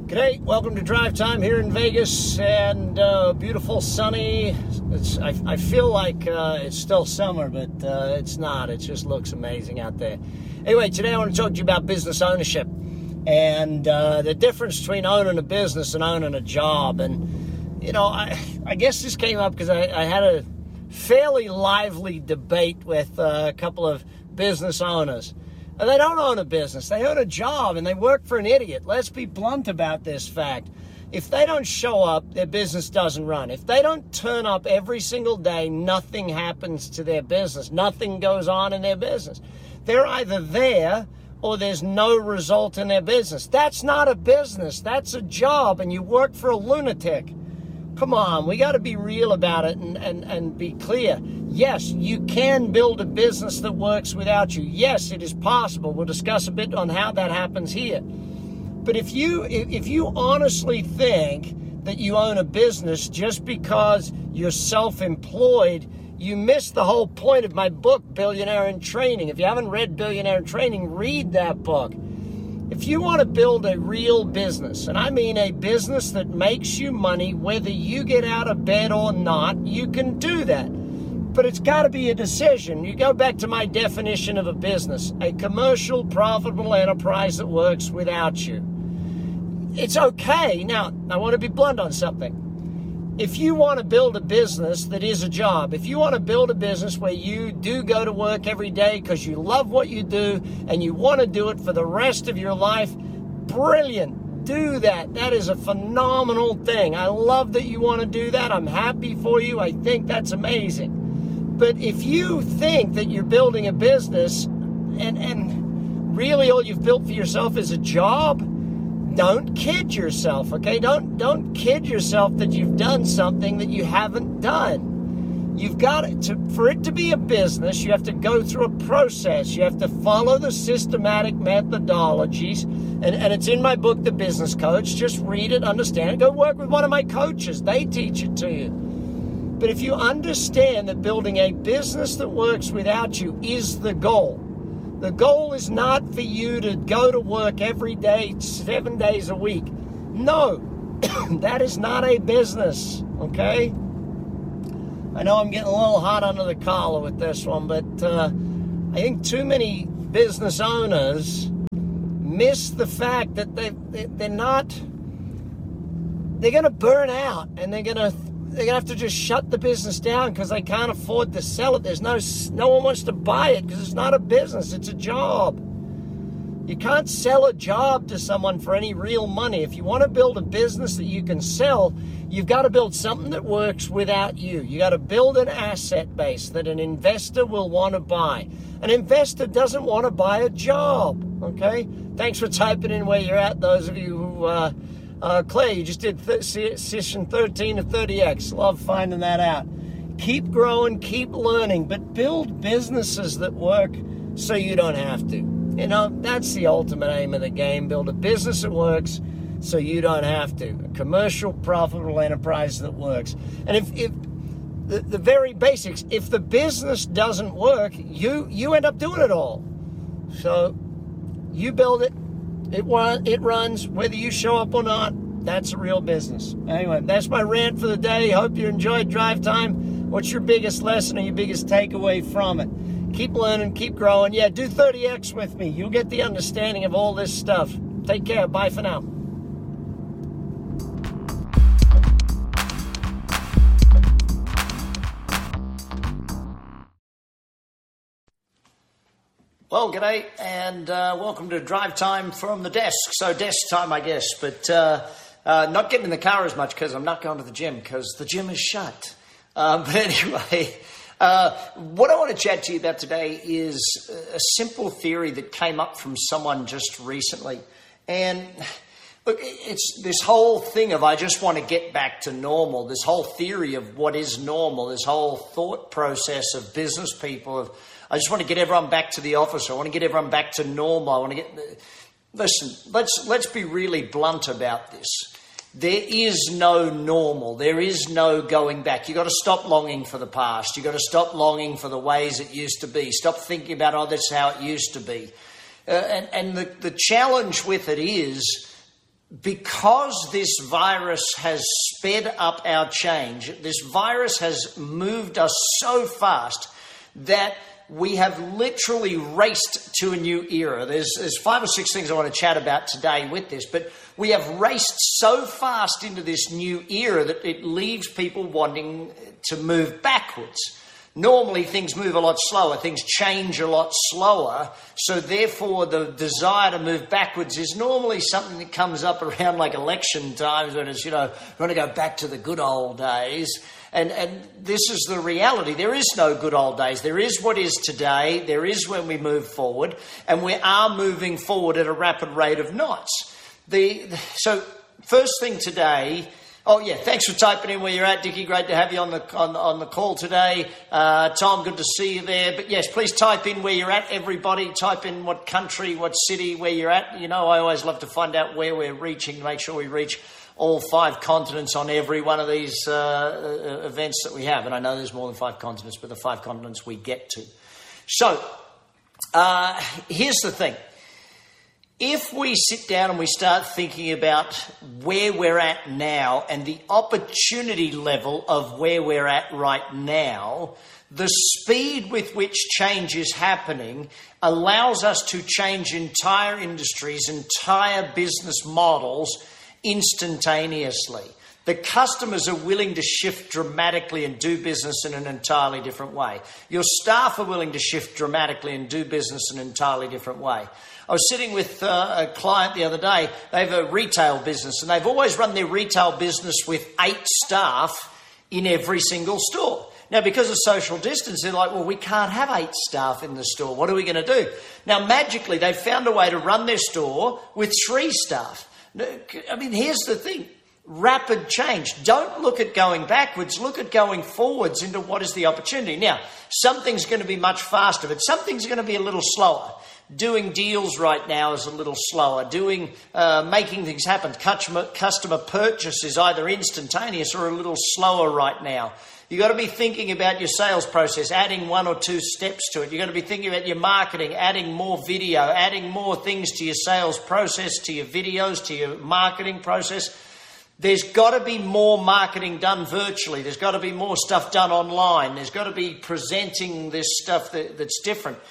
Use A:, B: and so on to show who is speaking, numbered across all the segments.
A: G'day, welcome to Drive Time here in Vegas, and beautiful, sunny. I feel like it's still summer, but it's not. It just looks amazing out there. Anyway, today I want to talk to you about business ownership and the difference between owning a business and owning a job. And, you know, I guess this came up because I had a fairly lively debate with a couple of business owners. And they don't own a business. They own a job, and they work for an idiot. Let's be blunt about this fact. If they don't show up, their business doesn't run. If they don't turn up every single day, nothing happens to their business. Nothing goes on in their business. They're either there or there's no result in their business. That's not a business. That's a job, and you work for a lunatic. Come on, we got to be real about it and be clear. Yes, you can build a business that works without you. Yes, it is possible. We'll discuss a bit on how that happens here. But if you honestly think that you own a business just because you're self-employed, you miss the whole point of my book, Billionaire in Training. If you haven't read Billionaire in Training, read that book. If you want to build a real business, and I mean a business that makes you money, whether you get out of bed or not, you can do that. But it's got to be a decision. You go back to my definition of a business, a commercial, profitable enterprise that works without you. It's okay. Now, I want to be blunt on something. If you want to build a business that is a job, if you want to build a business where you do go to work every day because you love what you do and you want to do it for the rest of your life, brilliant. Do that. That is a phenomenal thing. I love that you want to do that. I'm happy for you. I think that's amazing. But if you think that you're building a business and really all you've built for yourself is a job, don't kid yourself, okay? Don't kid yourself that you've done something that you haven't done. You've got for it to be a business, you have to go through a process. You have to follow the systematic methodologies. And it's in my book, The Business Coach. Just read it, understand it. Go work with one of my coaches. They teach it to you. But if you understand that building a business that works without you is the goal is not for you to go to work every day, 7 days a week. No, that is not a business, okay? I know I'm getting a little hot under the collar with this one, but I think too many business owners miss the fact that they're going to burn out, and they're going to have to just shut the business down because they can't afford to sell it. There's no one wants to buy it because it's not a business, it's a job. You can't sell a job to someone for any real money. If you want to build a business that you can sell, you've got to build something that works without you. You got to build an asset base that an investor will want to buy. An investor doesn't want to buy a job, okay? Thanks for typing in where you're at, those of you who... Clay, you just did session 13 of 30X. Love finding that out. Keep growing, keep learning, but build businesses that work so you don't have to. You know, that's the ultimate aim of the game. Build a business that works so you don't have to. A commercial, profitable enterprise that works. And if the very basics, if the business doesn't work, you end up doing it all. So you build it. It runs, whether you show up or not. That's a real business. Anyway, that's my rant for the day. Hope you enjoyed Drive Time. What's your biggest lesson or your biggest takeaway from it? Keep learning, keep growing. Yeah, do 30X with me. You'll get the understanding of all this stuff. Take care. Bye for now. Well, g'day, and welcome to Drive Time from the desk. So desk time, I guess, but not getting in the car as much because I'm not going to the gym because the gym is shut. But anyway, what I want to chat to you about today is a simple theory that came up from someone just recently. And look, it's this whole thing of I just want to get back to normal, this whole theory of what is normal, this whole thought process of business people of I just want to get everyone back to the office. I want to get everyone back to normal. I want to get... Listen, let's be really blunt about this. There is no normal. There is no going back. You've got to stop longing for the past. You've got to stop longing for the ways it used to be. Stop thinking about, oh, that's how it used to be. And the challenge with it is, because this virus has sped up our change, this virus has moved us so fast that we have literally raced to a new era. There's 5 or 6 things I want to chat about today with this, but we have raced so fast into this new era that it leaves people wanting to move backwards. Normally things move a lot slower, things change a lot slower, so therefore the desire to move backwards is normally something that comes up around like election times when it's, we want to go back to the good old days. And this is the reality. There is no good old days. There is what is today. There is when we move forward, and we are moving forward at a rapid rate of knots. So first thing today. Oh yeah, thanks for typing in where you're at, Dickie. Great to have you on the call today. Tom, good to see you there. But yes, please type in where you're at, everybody. Type in what country, what city, where you're at. I always love to find out where we're reaching to make sure we reach all 5 continents on every one of these events that we have. And I know there's more than 5 continents, but the 5 continents we get to. So here's the thing. If we sit down and we start thinking about where we're at now and the opportunity level of where we're at right now, the speed with which change is happening allows us to change entire industries, entire business models instantaneously. The customers are willing to shift dramatically and do business in an entirely different way. Your staff are willing to shift dramatically and do business in an entirely different way. I was sitting with a client the other day. They have a retail business, and they've always run their retail business with 8 staff in every single store. Now, because of social distance, they're like, well, we can't have 8 staff in the store. What are we going to do? Now, magically, they've found a way to run their store with 3 staff. I mean, here's the thing. Rapid change. Don't look at going backwards. Look at going forwards into what is the opportunity. Now, something's going to be much faster, but something's going to be a little slower. Doing deals right now is a little slower. Making things happen. Customer purchase is either instantaneous or a little slower right now. You've got to be thinking about your sales process, adding 1 or 2 steps to it. You've got to be thinking about your marketing, adding more video, adding more things to your sales process, to your videos, to your marketing process. There's got to be more marketing done virtually. There's got to be more stuff done online. There's got to be presenting this stuff that's different.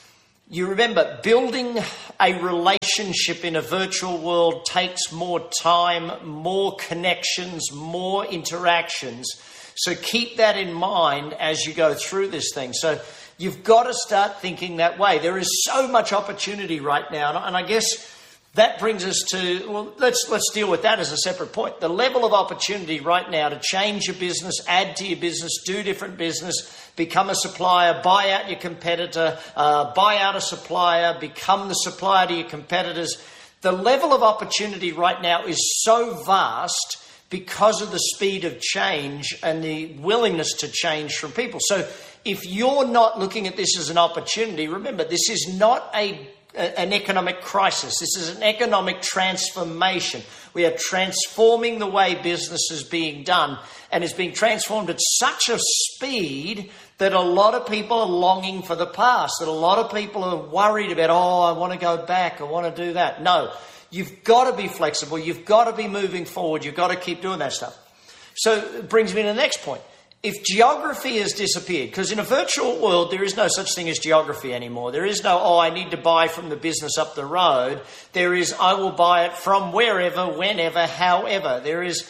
A: You remember, building a relationship in a virtual world takes more time, more connections, more interactions. So keep that in mind as you go through this thing. So you've got to start thinking that way. There is so much opportunity right now. And I guess that brings us to, well, let's deal with that as a separate point. The level of opportunity right now to change your business, add to your business, do different business, become a supplier, buy out your competitor, buy out a supplier, become the supplier to your competitors. The level of opportunity right now is so vast because of the speed of change and the willingness to change from people. So if you're not looking at this as an opportunity, remember, this is not an economic crisis. This is an economic transformation. We are transforming the way business is being done, and it's being transformed at such a speed that a lot of people are longing for the past, that a lot of people are worried about, I want to go back, I want to do that. No, you've got to be flexible. You've got to be moving forward. You've got to keep doing that stuff. So it brings me to the next point. If geography has disappeared, because in a virtual world, there is no such thing as geography anymore. There is no, I need to buy from the business up the road. There is, I will buy it from wherever, whenever, however. There is,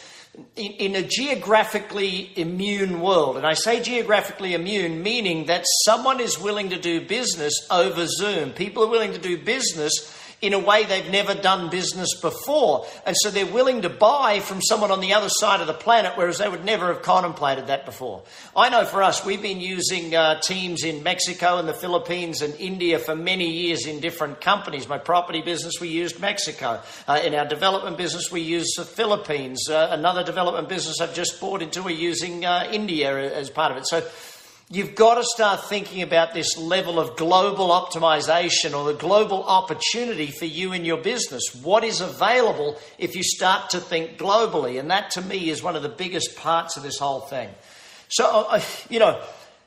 A: in a geographically immune world, and I say geographically immune, meaning that someone is willing to do business over Zoom. People are willing to do business in a way they've never done business before. And so they're willing to buy from someone on the other side of the planet, whereas they would never have contemplated that before. I know for us, we've been using teams in Mexico and the Philippines and India for many years in different companies. My property business, we used Mexico. In our development business, we used the Philippines. Another development business I've just bought into, we're using India as part of it. So you've got to start thinking about this level of global optimization or the global opportunity for you and your business. What is available if you start to think globally? And that, to me, is one of the biggest parts of this whole thing. So,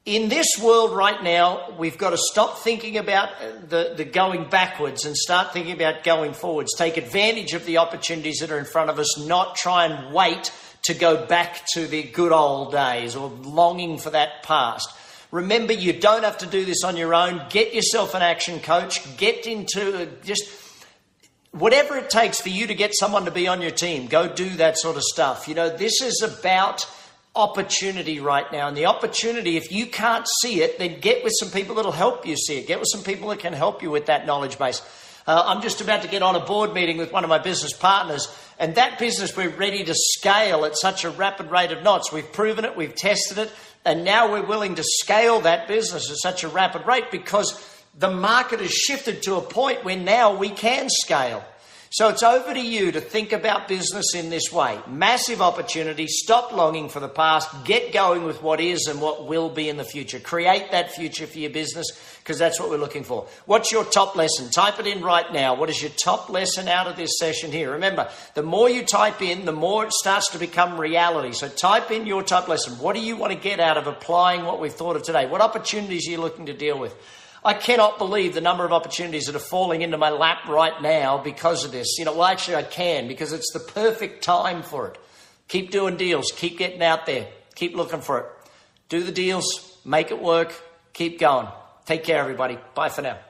A: In this world right now, we've got to stop thinking about the going backwards and start thinking about going forwards. Take advantage of the opportunities that are in front of us, not try and wait to go back to the good old days or longing for that past. Remember, you don't have to do this on your own. Get yourself an action coach. Get into just whatever it takes for you to get someone to be on your team. Go do that sort of stuff. You know, this is about opportunity right now. And the opportunity, if you can't see it, then get with some people that'll help you see it. Get with some people that can help you with that knowledge base. I'm just about to get on a board meeting with one of my business partners, and that business we're ready to scale at such a rapid rate of knots. We've proven it, we've tested it, and now we're willing to scale that business at such a rapid rate because the market has shifted to a point where now we can scale. So it's over to you to think about business in this way. Massive opportunity. Stop longing for the past. Get going with what is and what will be in the future. Create that future for your business because that's what we're looking for. What's your top lesson? Type it in right now. What is your top lesson out of this session here? Remember, the more you type in, the more it starts to become reality. So type in your top lesson. What do you want to get out of applying what we've thought of today? What opportunities are you looking to deal with? I cannot believe the number of opportunities that are falling into my lap right now because of this. Well, actually I can because it's the perfect time for it. Keep doing deals. Keep getting out there. Keep looking for it. Do the deals. Make it work. Keep going. Take care, everybody. Bye for now.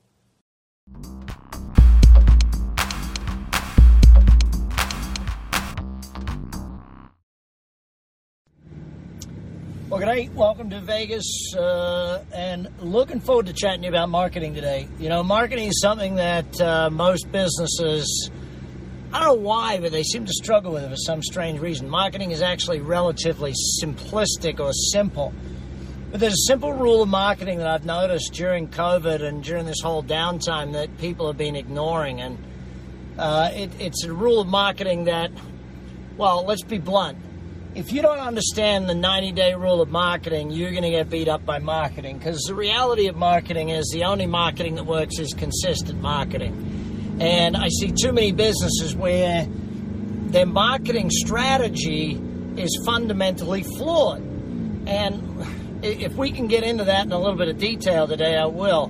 A: Well, g'day. Welcome to Vegas, and looking forward to chatting to you about marketing today. Marketing is something that most businesses, I don't know why, but they seem to struggle with it for some strange reason. Marketing is actually relatively simplistic or simple. But there's a simple rule of marketing that I've noticed during COVID and during this whole downtime that people have been ignoring. And it's a rule of marketing that, well, let's be blunt. If you don't understand the 90-day rule of marketing, you're going to get beat up by marketing, because the reality of marketing is the only marketing that works is consistent marketing. And I see too many businesses where their marketing strategy is fundamentally flawed. And if we can get into that in a little bit of detail today, I will.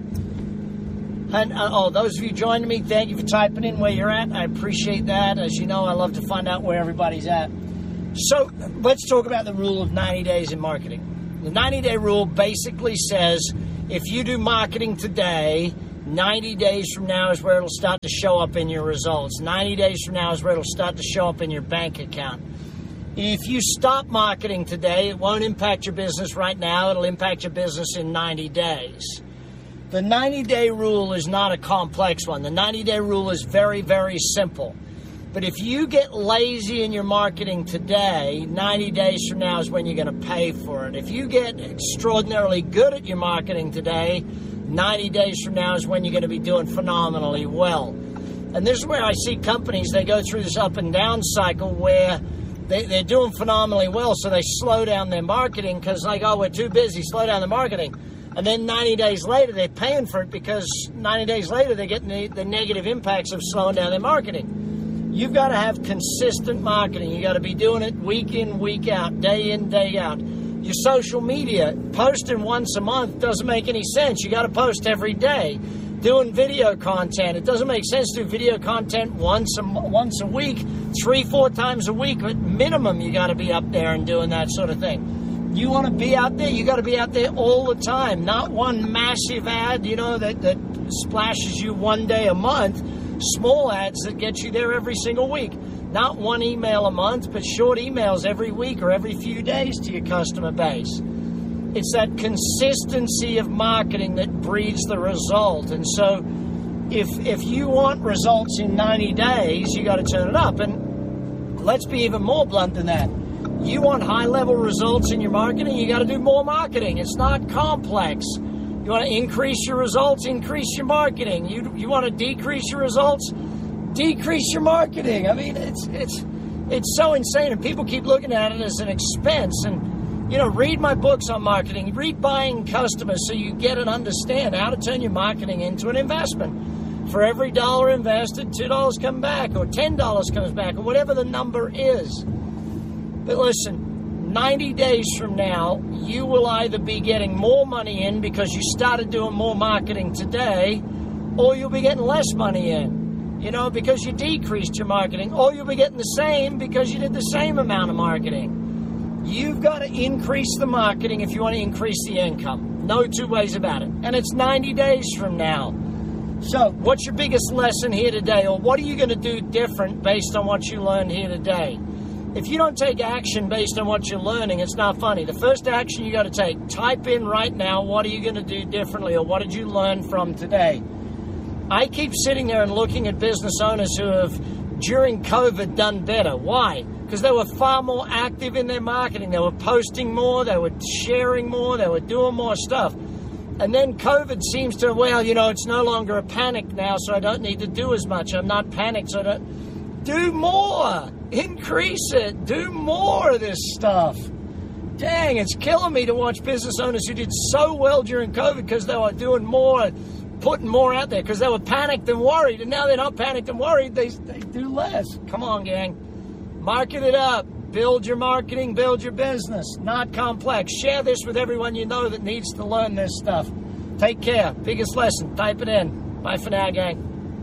A: And those of you joining me, thank you for typing in where you're at. I appreciate that. As you know, I love to find out where everybody's at. So let's talk about the rule of 90 days in marketing. The 90-day rule basically says if you do marketing today, 90 days from now is where it'll start to show up in your results. 90 days from now is where it'll start to show up in your bank account. If you stop marketing today, it won't impact your business right now. It'll impact your business in 90 days. The 90-day rule is not a complex one. The 90-day rule is very, very simple. But if you get lazy in your marketing today, 90 days from now is when you're going to pay for it. If you get extraordinarily good at your marketing today, 90 days from now is when you're going to be doing phenomenally well. And this is where I see companies, they go through this up and down cycle where they're doing phenomenally well, so they slow down their marketing because we're too busy, slow down the marketing. And then 90 days later, they're paying for it because 90 days later, they're getting the negative impacts of slowing down their marketing. You've got to have consistent marketing. You've got to be doing it week in, week out, day in, day out. Your social media, posting once a month doesn't make any sense. You got to post every day. Doing video content, it doesn't make sense to do video content once a week, 3-4 times a week. But minimum, you got to be up there and doing that sort of thing. You want to be out there, you got to be out there all the time. Not one massive ad, that splashes you one day a month. Small ads that get you there every single week. Not one email a month, but short emails every week or every few days to your customer base. It's that consistency of marketing that breeds the result. And so if you want results in 90 days, you got to turn it up. And let's be even more blunt than that. You want high-level results in your marketing, you got to do more marketing. It's not complex. You want to increase your results, increase your marketing. You want to decrease your results, decrease your marketing. I mean, it's so insane, and people keep looking at it as an expense. And read my books on marketing. Read Buying Customers so you get and understand how to turn your marketing into an investment. For every $1 invested, $2 come back, or $10 comes back, or whatever the number is. But listen, 90 days from now, you will either be getting more money in because you started doing more marketing today, or you'll be getting less money in, because you decreased your marketing, or you'll be getting the same because you did the same amount of marketing. You've got to increase the marketing if you want to increase the income. No two ways about it. And it's 90 days from now. So what's your biggest lesson here today, or what are you going to do different based on what you learned here today? If you don't take action based on what you're learning, it's not funny. The first action you got to take, type in right now, what are you going to do differently, or what did you learn from today? I keep sitting there and looking at business owners who have, during COVID, done better. Why? Because they were far more active in their marketing. They were posting more, they were sharing more, they were doing more stuff. And then COVID seems to, it's no longer a panic now, so I don't need to do as much. I'm not panicked, so I don't. Do more. Increase it. Do more of this stuff. Dang, it's killing me to watch business owners who did so well during COVID because they were doing more, putting more out there because they were panicked and worried. And now they're not panicked and worried. They do less. Come on, gang. Market it up. Build your marketing. Build your business. Not complex. Share this with everyone you know that needs to learn this stuff. Take care. Biggest lesson. Type it in. Bye for now, gang.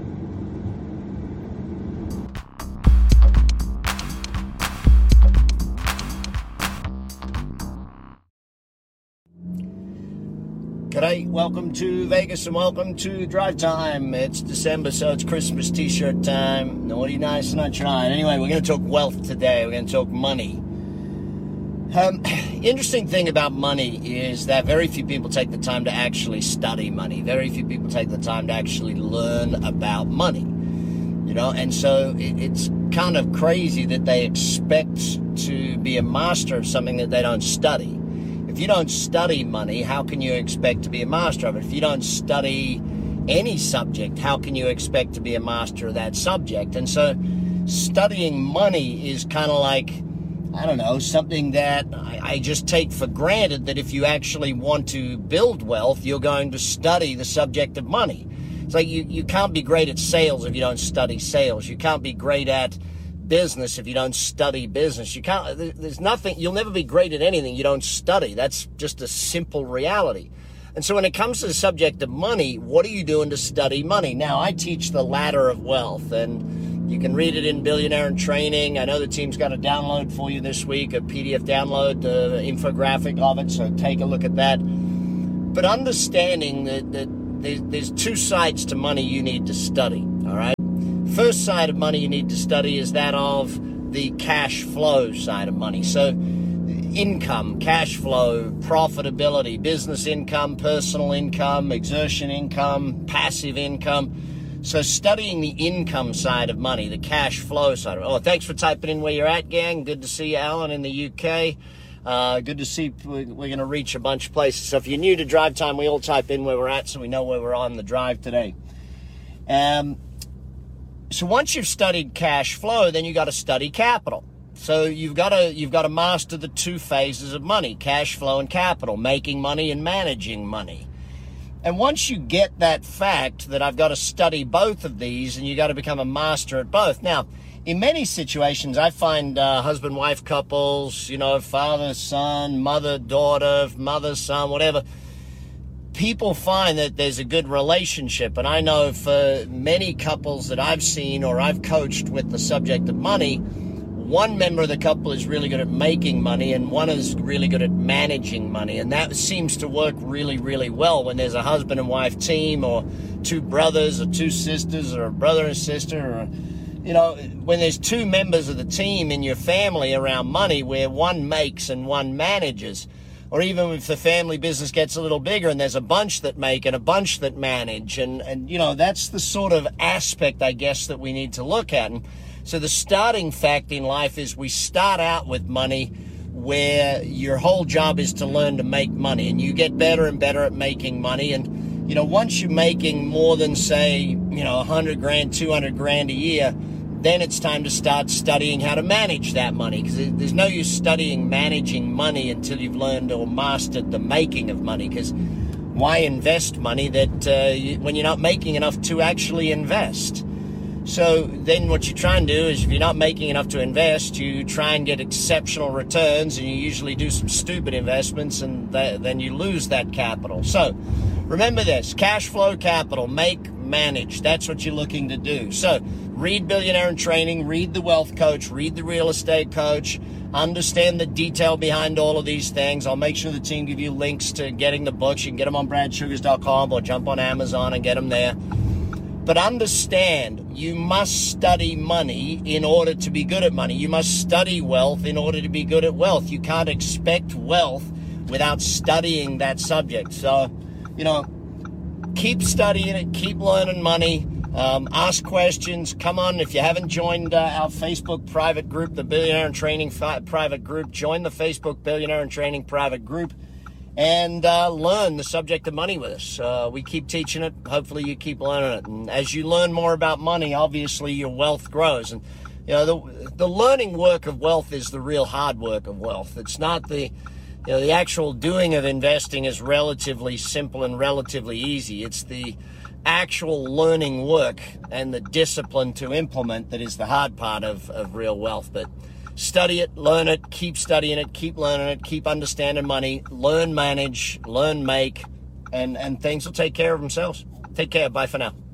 A: G'day, welcome to Vegas and welcome to Drive Time. It's December, so it's Christmas t-shirt time. Naughty, nice, and trying. Anyway, we're going to talk wealth today. We're going to talk money. Interesting thing about money is that very few people take the time to actually study money. Very few people take the time to actually learn about money. And so it's kind of crazy that they expect to be a master of something that they don't study. If you don't study money, how can you expect to be a master of it? If you don't study any subject, how can you expect to be a master of that subject? And so studying money is kind of like, something that I just take for granted, that if you actually want to build wealth, you're going to study the subject of money. It's like you can't be great at sales if you don't study sales. You can't be great at business if you don't study business. You'll never be great at anything you don't study. That's just a simple reality. And so when it comes to the subject of money, what are you doing to study money? Now, I teach the ladder of wealth, and you can read it in Billionaire in Training. I know the team's got a download for you this week, a PDF download, the infographic of it, so take a look at that. But understanding that there's two sides to money you need to study, all right? First side of money you need to study is that of the cash flow side of money. So income, cash flow, profitability, business income, personal income, exertion income, passive income. So studying the income side of money, the cash flow side of it. Oh, thanks for typing in where you're at, gang. Good to see you, Alan, in the UK. Good to see we're going to reach a bunch of places. So if you're new to Drive Time, we all type in where we're at so we know where we're on the drive today. So once you've studied cash flow, then you got to study capital. So you've got to master the two phases of money, cash flow and capital, making money and managing money. And once you get that fact that I've got to study both of these, and you got to become a master at both. Now, in many situations, I find husband-wife couples, father, son, mother, daughter, mother, son, whatever. People find that there's a good relationship, and I know for many couples that I've seen or I've coached with the subject of money, one member of the couple is really good at making money and one is really good at managing money, and that seems to work really, really well when there's a husband and wife team, or two brothers or two sisters, or a brother and sister, or when there's two members of the team in your family around money where one makes and one manages. Or even if the family business gets a little bigger and there's a bunch that make and a bunch that manage. And that's the sort of aspect, I guess, that we need to look at. And so the starting fact in life is we start out with money where your whole job is to learn to make money. And you get better and better at making money. And, once you're making more than, say, 100 grand, 200 grand a year, then it's time to start studying how to manage that money, because there's no use studying managing money until you've learned or mastered the making of money, because why invest money when you're not making enough to actually invest? So then what you try and do is, if you're not making enough to invest, you try and get exceptional returns, and you usually do some stupid investments, and then you lose that capital. So remember this: cash flow capital, make, manage. That's what you're looking to do. So read Billionaire in Training, read The Wealth Coach, read The Real Estate Coach, understand the detail behind all of these things. I'll make sure the team give you links to getting the books. You can get them on bradsugars.com or jump on Amazon and get them there. But understand, you must study money in order to be good at money. You must study wealth in order to be good at wealth. You can't expect wealth without studying that subject. So, keep studying it, keep learning money, ask questions. Come on, if you haven't joined our Facebook private group, the Billionaire in Training private group, join the Facebook Billionaire in Training private group and learn the subject of money with us. We keep teaching it. Hopefully you keep learning it. And as you learn more about money, obviously your wealth grows. And the learning work of wealth is the real hard work of wealth. It's not the actual doing of investing is relatively simple and relatively easy. It's the actual learning work and the discipline to implement that is the hard part of real wealth. But study it, learn it, keep studying it, keep learning it, keep understanding money, learn manage, learn make, and things will take care of themselves. Take care. Bye for now.